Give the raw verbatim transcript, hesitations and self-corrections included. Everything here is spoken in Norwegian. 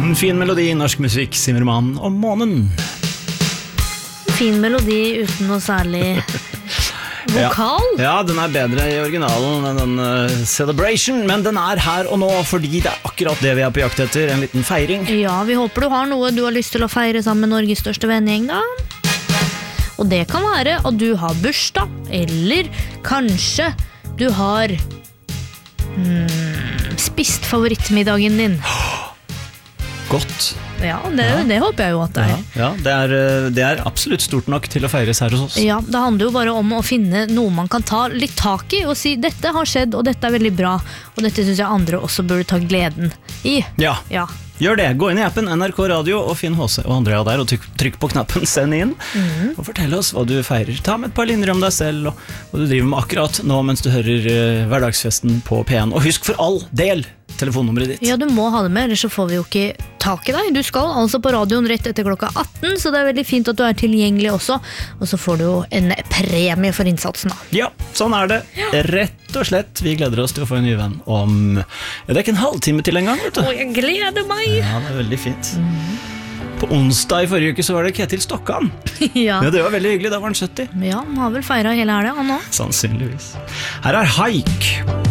En fin melodi, norsk musikk, Zimmermann og Månen. Fin melodi uten noe særlig vokal. Ja, ja, den er bedre i originalen enn den uh, Celebration, men den er her og nå fordi det er akkurat det vi er på jakt etter, en liten feiring. Ja, vi håper du har noe du har lyst til å feire sammen med Norges største vennegjeng da. Og det kan være at du har bursdag, eller kanskje du har hmm, spist favorittmiddagen din. Godt. Ja, det, ja. det håper jeg jo at det er. Ja, ja det er. Det er absolutt stort nok til å feires her hos oss. Ja, det handler jo bare om å finne noe man kan ta litt tak i og si dette har skjedd, og dette er veldig bra, og dette synes jeg andre også burde ta gleden i. Ja, ja. Gjør det. Gå inn i appen N R K Radio og finn H C og Andrea der, og trykk, trykk på knappen send inn, mm-hmm. og fortell oss hva du feirer. Ta med et par linjer om deg selv, og hva du driver med akkurat nå mens du hører uh, hverdagsfesten på P en. Og husk for all del telefonnummeret ditt. Ja, du må ha det med, ellers så får vi jo ikke tak i deg. Du skal altså på radioen rett etter klokka atten, så det er veldig fint at du er tilgjengelig også. Og så får du jo en premie for innsatsen da. Ja, sånn er det. Ja. Rett og slett. Vi gleder oss til å få en ny venn om... Ja, det er ikke en halvtime til en gang, vet du. Å, jeg gleder meg! Ja, det er veldig fint. Mm. På onsdag i forrige uke så var det Ketil Stokkan. Ja. Ja, det var veldig hyggelig, da var han sytti. Ja, han har vel feiret hele helgen, han nå. Sannsynligvis. Her er Haik.